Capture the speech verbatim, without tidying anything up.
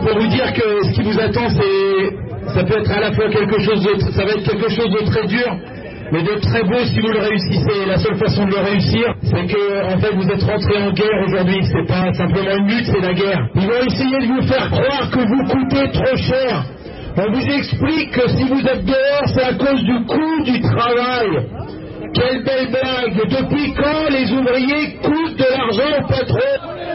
pour vous dire que ce qui vous attend, c'est, ça peut être à la fois quelque chose de, ça va être quelque chose de très dur, mais de très beau si vous le réussissez. La seule façon de le réussir, c'est que, en fait, vous êtes rentré en guerre aujourd'hui. C'est pas simplement une lutte, c'est la guerre. Ils vont essayer de vous faire croire que vous coûtez trop cher. On vous explique que si vous êtes dehors, c'est à cause du coût du travail. Quelle belle blague! Depuis quand les ouvriers coûtent de l'argent au patron?